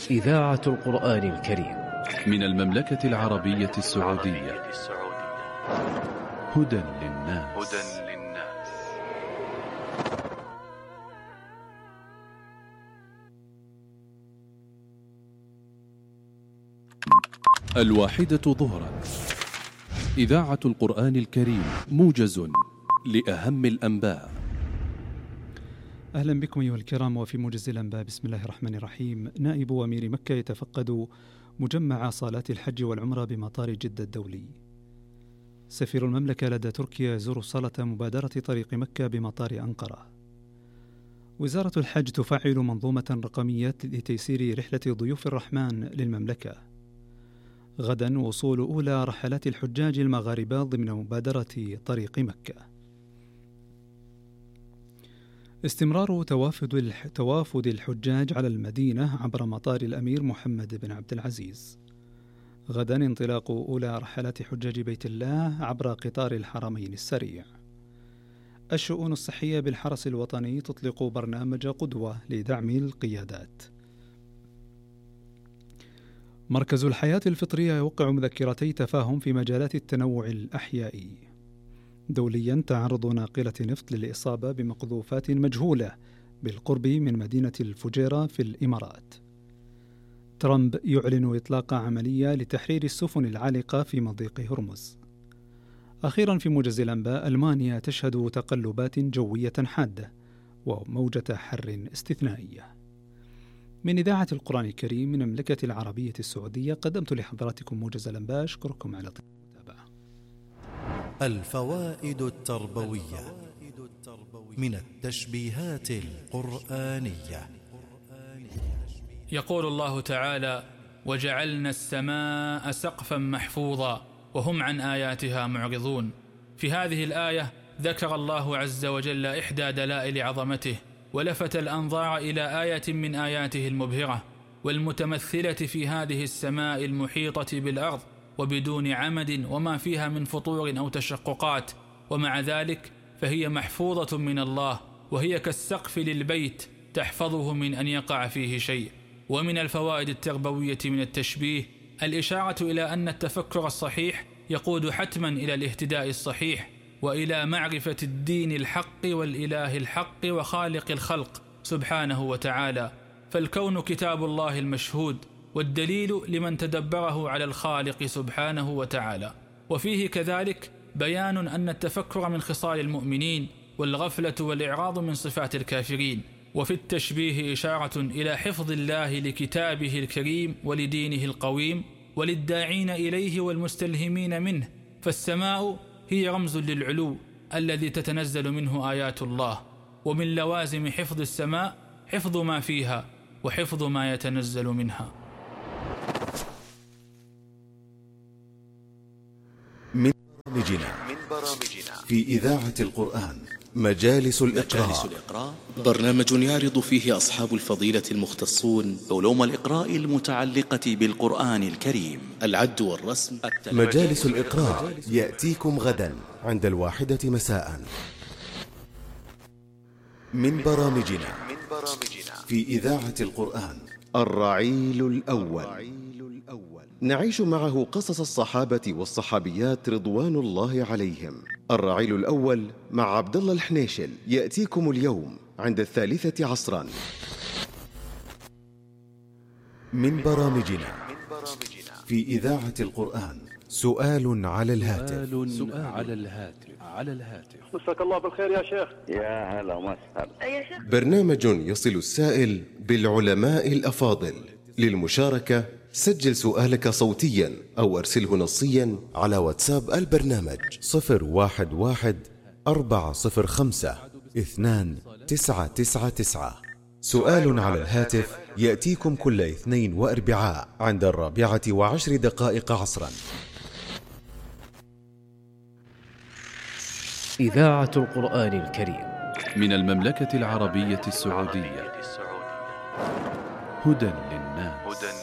إذاعة القرآن الكريم من المملكة العربية السعودية. هدى للناس. الواحدة ظهرا، إذاعة القرآن الكريم، موجز لأهم الأنباء. أهلا بكم أيها الكرام وفي موجز الأنباء. بسم الله الرحمن الرحيم. نائب أمير مكة يتفقد مجمع صالات الحج والعمرة بمطار جدة الدولي. سفير المملكة لدى تركيا يزور صالة مبادرة طريق مكة بمطار أنقرة. وزارة الحج تفعل منظومة رقمية لتيسير رحلة ضيوف الرحمن للمملكة. غدا وصول أولى رحلات الحجاج المغاربة ضمن مبادرة طريق مكة. استمرار توافد الحجاج على المدينة عبر مطار الأمير محمد بن عبد العزيز. غدا انطلاق أولى رحلات حجاج بيت الله عبر قطار الحرمين السريع. الشؤون الصحية بالحرس الوطني تطلق برنامج قدوة لدعم القيادات. مركز الحياة الفطرية يوقع مذكرتي تفاهم في مجالات التنوع الأحيائي. دوليا تعرض ناقلة نفط للإصابة بمقذوفات مجهولة بالقرب من مدينة الفجيرة في الإمارات. ترامب يعلن إطلاق عملية لتحرير السفن العالقة في مضيق هرمز. أخيرا في موجز الأنباء، ألمانيا تشهد تقلبات جوية حادة وموجة حر استثنائية. من إذاعة القرآن الكريم من المملكة العربية السعودية قدمت لحضراتكم موجز الأنباء. أشكركم على المتابعة. الفوائد التربوية من التشبيهات القرآنية. يقول الله تعالى: وجعلنا السماء سقفا محفوظا وهم عن آياتها معرضون. في هذه الآية ذكر الله عز وجل إحدى دلائل عظمته، ولفت الأنظار إلى آية من آياته المبهرة والمتمثلة في هذه السماء المحيطة بالأرض وبدون عمد وما فيها من فطور أو تشققات، ومع ذلك فهي محفوظة من الله، وهي كالسقف للبيت تحفظه من أن يقع فيه شيء. ومن الفوائد التربوية من التشبيه الإشارة إلى أن التفكر الصحيح يقود حتما إلى الاهتداء الصحيح وإلى معرفة الدين الحق والإله الحق وخالق الخلق سبحانه وتعالى. فالكون كتاب الله المشهود، والدليل لمن تدبره على الخالق سبحانه وتعالى. وفيه كذلك بيان أن التفكر من خصال المؤمنين، والغفلة والإعراض من صفات الكافرين. وفي التشبيه إشارة إلى حفظ الله لكتابه الكريم ولدينه القويم وللداعين إليه والمستلهمين منه. فالسماء هي رمز للعلو الذي تتنزل منه آيات الله، ومن لوازم حفظ السماء حفظ ما فيها وحفظ ما يتنزل منها. من برامجنا في إذاعة القرآن مجالس الإقراء، برنامج يعرض فيه أصحاب الفضيلة المختصون علوم الإقراء المتعلقة بالقرآن الكريم، العد والرسم. مجالس الإقراء يأتيكم غدا عند 1:00 مساء. من برامجنا في إذاعة القرآن الرعيل الأول، نعيش معه قصص الصحابة والصحابيات رضوان الله عليهم. الرعيل الأول مع عبد الله الحنيشل يأتيكم اليوم عند 3 عصرا. من برامجنا في إذاعة القرآن سؤال على الهاتف. مساك الله بالخير يا شيخ. يا هلا وسهلا. برنامج يصل السائل بالعلماء الأفاضل. للمشاركة سجل سؤالك صوتيا أو أرسله نصيا على واتساب البرنامج 011-405-2999. سؤال على الهاتف يأتيكم كل اثنين وأربعاء عند 4:10 عصرا. إذاعة القرآن الكريم من المملكة العربية السعودية. هدى للناس.